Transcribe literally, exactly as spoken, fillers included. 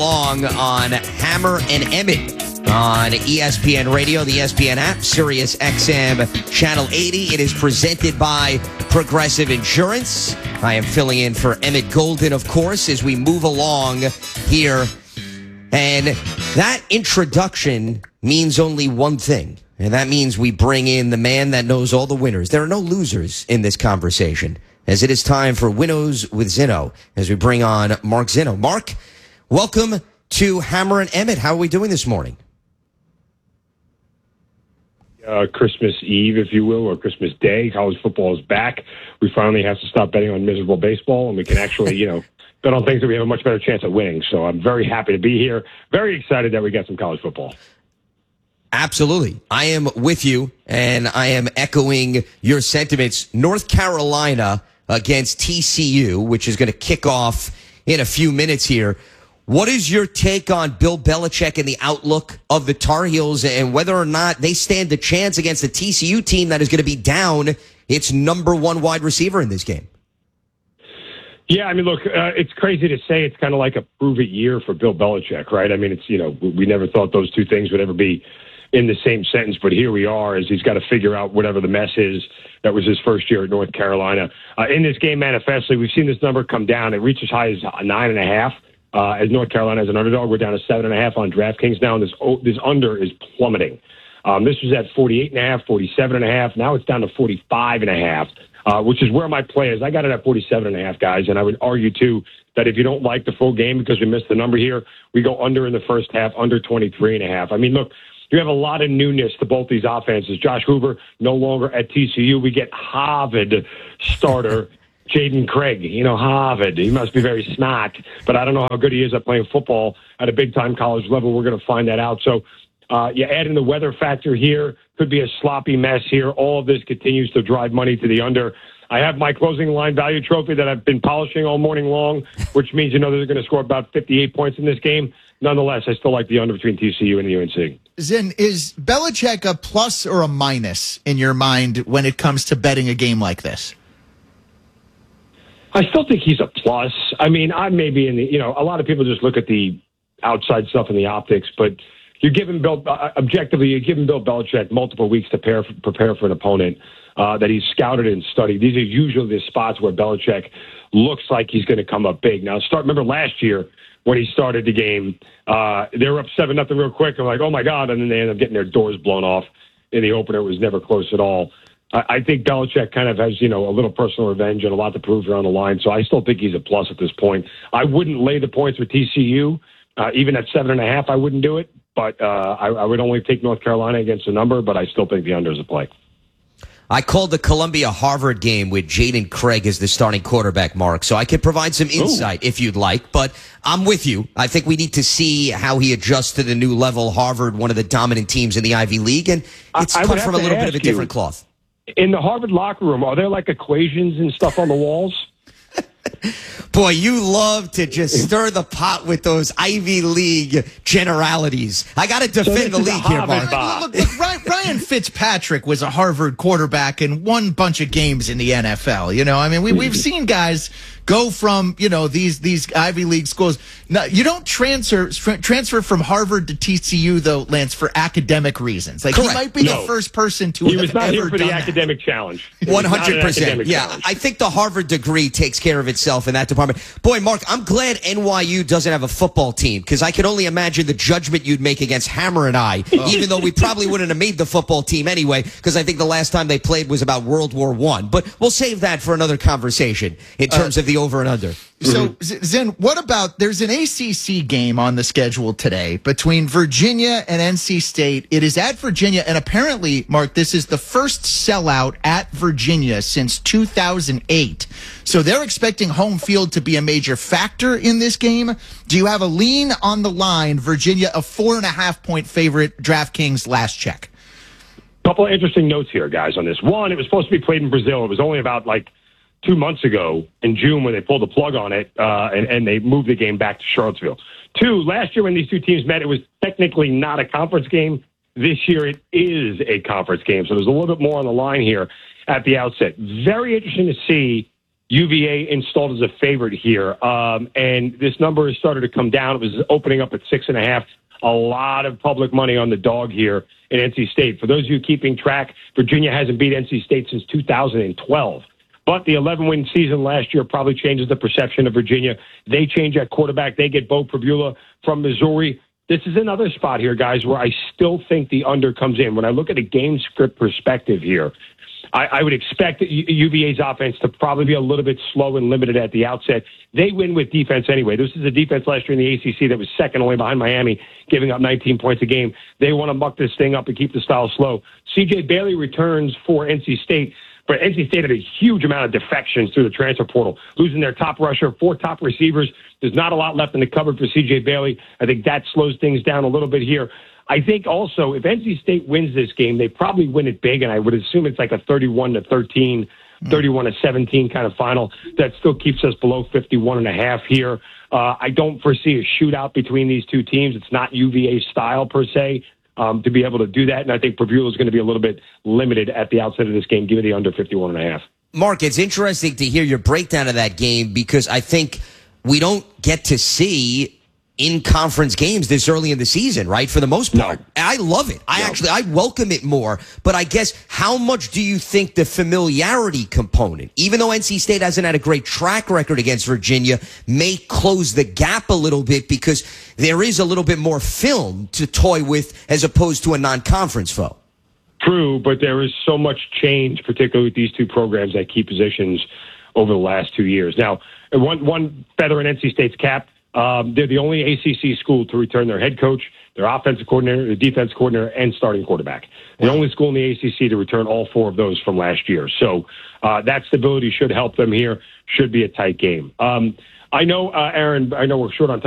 along on Hammer and Emmett on E S P N Radio, the E S P N app, Sirius X M Channel eighty. It is presented by Progressive Insurance. I am filling in for Emmett Golden, of course, as we move along here. And that introduction means only one thing, and that means we bring in the man that knows all the winners. There are no losers in this conversation, as it is time for Winnows with Zinno, as we bring on Mark Zinno. Mark, welcome to Hammer and Emmett. How are we doing this morning? Uh, Christmas Eve, if you will, or Christmas Day. College football is back. We finally have to stop betting on miserable baseball, and we can actually, you know, bet on things that we have a much better chance at winning. So I'm very happy to be here. Very excited that we got some college football. Absolutely. I am with you, and I am echoing your sentiments. North Carolina against T C U, which is going to kick off in a few minutes here. What is your take on Bill Belichick and the outlook of the Tar Heels and whether or not they stand a chance against the T C U team that is going to be down its number one wide receiver in this game? Yeah, I mean, look, uh, it's crazy to say it's kind of like a prove-it year for Bill Belichick, right? I mean, it's, you know, we never thought those two things would ever be in the same sentence, but here we are as he's got to figure out whatever the mess is. That was his first year at North Carolina. Uh, in this game, manifestly, we've seen this number come down. It reached as high as nine and a half. Uh, as North Carolina as an underdog, we're down to seven and a half on DraftKings now, and this this under is plummeting. Um, this was at forty-eight and a half, forty-seven and a half. Now it's down to forty-five and a half, uh, which is where my play is. I got it at forty-seven and a half, guys, and I would argue too that if you don't like the full game because we missed the number here, we go under in the first half, under twenty-three and a half. I mean, look, you have a lot of newness to both these offenses. Josh Hoover no longer at T C U. We get Harvard starter Jaden Craig. You know, Harvard. He must be very smart, but I don't know how good he is at playing football at a big-time college level. We're going to find that out. So uh, you add in the weather factor here. Could be a sloppy mess here. All of this continues to drive money to the under. I have my closing line value trophy that I've been polishing all morning long, which means, you know, they're going to score about fifty-eight points in this game. Nonetheless, I still like the under between T C U and the U N C. Zin, is Belichick a plus or a minus in your mind when it comes to betting a game like this? I still think he's a plus. I mean, I may be in the, you know, a lot of people just look at the outside stuff and the optics, but you're giving Bill, uh, objectively, you're giving Bill Belichick multiple weeks to prepare for, prepare for an opponent uh, that he's scouted and studied. These are usually the spots where Belichick looks like he's going to come up big. Now, start. Remember last year when he started the game, uh, they were up seven nothing real quick. I'm like, oh my God, and then they end up getting their doors blown off in the opener. It was never close at all. I think Belichick kind of has, you know, a little personal revenge and a lot to prove here on the line. So I still think he's a plus at this point. I wouldn't lay the points with T C U. Uh, even at seven and a half, I wouldn't do it. But uh, I, I would only take North Carolina against the number, but I still think the under is a play. I called the Columbia-Harvard game with Jaden Craig as the starting quarterback, Mark, so I could provide some insight Ooh. if you'd like. But I'm with you. I think we need to see how he adjusts to the new level. Harvard, one of the dominant teams in the Ivy League, and it's I, I cut from a little bit of a you. different cloth. In the Harvard locker room, are there like equations and stuff on the walls? Boy, you love to just stir the pot with those Ivy League generalities. I got to defend so the league here, Mark. Look, look, Ryan, Ryan Fitzpatrick was a Harvard quarterback and won a bunch of games in the N F L. You know, I mean, we, we've seen guys go from, you know, these these Ivy League schools. Now, you don't transfer transfer from Harvard to T C U, though, Lance, for academic reasons. Like, Correct. he might be no. the first person to he have was not ever here for done the that. academic challenge. one hundred percent. Yeah, challenge. I think the Harvard degree takes care of itself in that department. Boy, Mark, I'm glad N Y U doesn't have a football team because I can only imagine the judgment you'd make against Hammer and I, oh. even though we probably wouldn't have made the football team anyway because I think the last time they played was about World War One. But we'll save that for another conversation in terms uh, of the over and under. So, mm-hmm. Zen, what about, there's an A C C game on the schedule today between Virginia and N C State. It is at Virginia, and apparently, Mark, this is the first sellout at Virginia since two thousand eight. So they're expecting home field to be a major factor in this game. Do you have a lean on the line? Virginia, a four and a half point favorite, DraftKings last check. Couple of interesting notes here, guys, on this. One, it was supposed to be played in Brazil. It was only about like two months ago in June when they pulled the plug on it, uh, and, and they moved the game back to Charlottesville. Two, last year when these two teams met, it was technically not a conference game. This year it is a conference game, so there's a little bit more on the line here at the outset. Very interesting to see U V A installed as a favorite here. Um, and this number has started to come down. It was opening up at six and a half. A lot of public money on the dog here in N C State. For those of you keeping track, Virginia hasn't beat N C State since two thousand twelve. But the eleven-win season last year probably changes the perception of Virginia. They change at quarterback. They get Bo Prabula from Missouri. This is another spot here, guys, where I still think the under comes in. When I look at a game script perspective here, I, I would expect U V A's offense to probably be a little bit slow and limited at the outset. They win with defense anyway. This is a defense last year in the A C C that was second only behind Miami, giving up nineteen points a game. They want to muck this thing up and keep the style slow. C J Bailey returns for N C State, but N C State had a huge amount of defections through the transfer portal, losing their top rusher, four top receivers. There's not a lot left in the cupboard for C J Bailey. I think that slows things down a little bit here. I think also if N C State wins this game, they probably win it big, and I would assume it's like a thirty-one to thirteen, thirty-one to seventeen kind of final. That still keeps us below fifty-one and a half here. Uh, I don't foresee a shootout between these two teams. It's not U V A style per se um, to be able to do that, and I think Prabula is going to be a little bit limited at the outset of this game. Give it the under fifty-one and a half. Mark, it's interesting to hear your breakdown of that game because I think we don't get to see in-conference games this early in the season, right? For the most part. No. I love it. I no. actually, I welcome it more. But I guess, how much do you think the familiarity component, even though N C State hasn't had a great track record against Virginia, may close the gap a little bit because there is a little bit more film to toy with as opposed to a non-conference foe? True, but there is so much change, particularly with these two programs at key positions over the last two years. Now, one, one feather in N C State's cap, Um, they're the only A C C school to return their head coach, their offensive coordinator, their defense coordinator, and starting quarterback. The only school in the A C C to return all four of those from last year. So uh, that stability should help them here. Should be a tight game. Um, I know, uh, Aaron, I know we're short on time.